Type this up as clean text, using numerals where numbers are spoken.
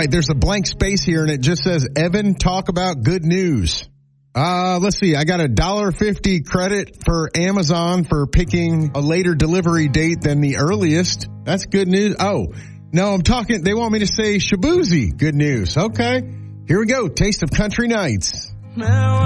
right, there's a blank space here, and it just says, Evan, talk about good news. Let's see. I got a $1.50 credit for Amazon for picking a later delivery date than the earliest. That's good news. Oh, no, they want me to say Shabuzi. Good news. Okay. Here we go. Taste of Country Nights.